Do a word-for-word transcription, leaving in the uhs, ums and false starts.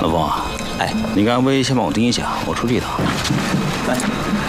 老冯啊，哎，你跟安威先帮我盯一下，我出去一趟。 来。